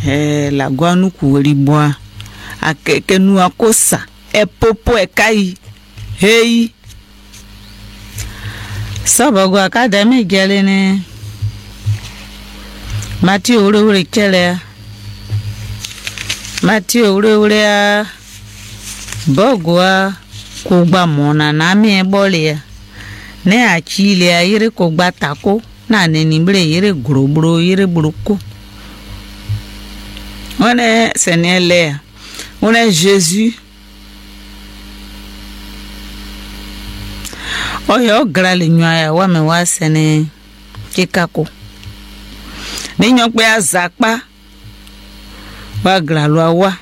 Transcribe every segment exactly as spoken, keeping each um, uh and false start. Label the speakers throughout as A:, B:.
A: eh la guanu kuweri boa akeke nu akosa e popo e kai hey sabago academy gelene mati ore ore kele mati ore ore a bogwa kugba mona na mi bole ne achile a yire kugba tako na ne nimbre yire grobro yire bruko one senele one Jésus oyo grale nywaya wa me wa sene kikako ni nyokpe azakpa wa gralo wa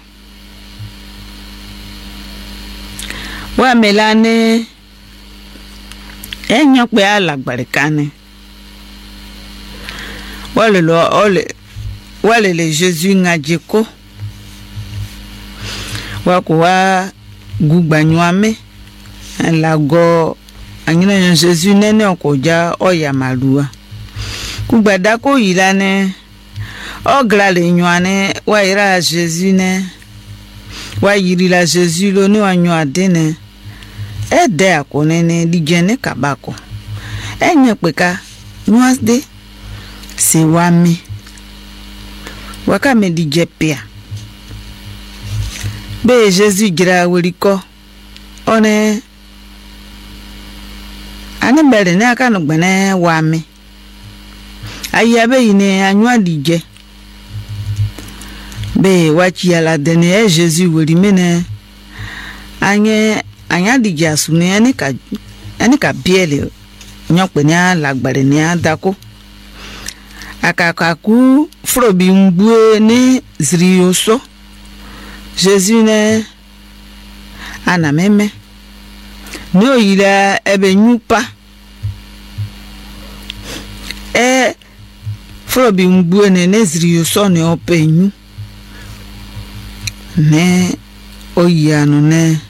A: wa melane enyokpe alagbarikane wale lo ole wale le Jésus ngajeko wa ko wa gugbanyuame lago anyina yon Jésus nene okoja oya malua kugbada ko yilane ogra le nyuane wa ira Jésus ne wa yiri la Jésus lo ni wa nyu adene ede akonene digene kabako enye peka nuasde se wami waka me dijepia be Jésus gira weriko one ani bere ne aka no gbene wami ayabe ine anwa dije be wachi ala dene e Jésus weri mene anye anya dije asune ani ka ani ka biele nyokpe ni alagbare ni adako akakaku frobi mbue ni zrioso Jésus ne ana meme no yila ebe nyupa e frobi mbue ne nezrioso ne openyu ne oyanu ne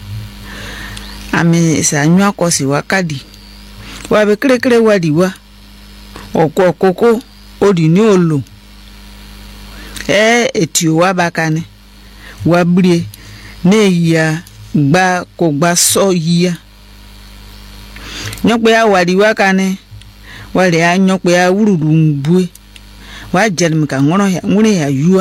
A: ami sa nyu akosi wakadi wa be kre kre wadi wa oko koko odi ni olo e eti wa bakane wa brie ne ya gba ko gba so ya nyokpe ya wadi wakane wale ya nyokpe ya wurudu mbue wa jelmi ka ngono ya ngune ya yu